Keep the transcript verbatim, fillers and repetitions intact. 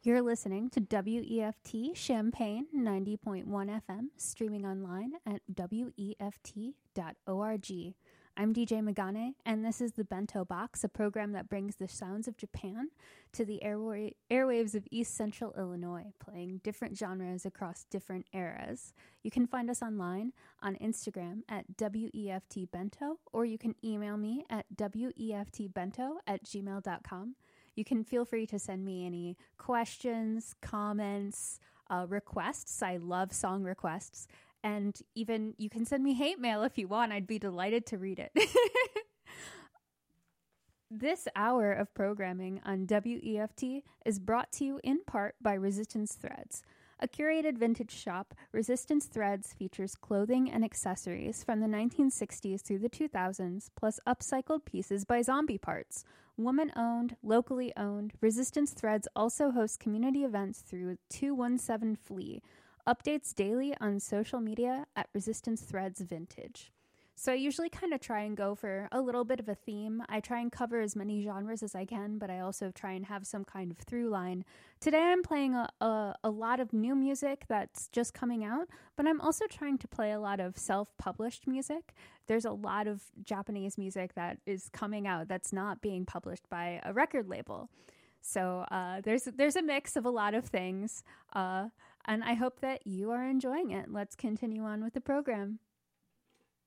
You're listening to W E F T Champaign ninety point one F M, streaming online at W E F T dot org. I'm D J Megane, and this is the Bento Box, a program that brings the sounds of Japan to the airwa- airwaves of East Central Illinois, playing different genres across different eras. You can find us online on Instagram at W E F T Bento, or you can email me at W E F T bento at gmail dot com. You can feel free to send me any questions, comments, uh, requests. I love song requests. And even you can send me hate mail if you want. I'd be delighted to read it. This hour of programming on W E F T is brought to you in part by Resistance Threads. A curated vintage shop, Resistance Threads features clothing and accessories from the nineteen sixties through the two thousands, plus upcycled pieces by Zombie Parts. Woman-owned, locally owned, Resistance Threads also hosts community events through two one seven Flea. Updates daily on social media at Resistance Threads Vintage. So I usually kind of try and go for a little bit of a theme. I try and cover as many genres as I can, but I also try and have some kind of through line. Today I'm playing a, a, a lot of new music that's just coming out, but I'm also trying to play a lot of self-published music. There's a lot of Japanese music that is coming out that's not being published by a record label. So uh, there's there's a mix of a lot of things, uh, and I hope that you are enjoying it. Let's continue on with the program.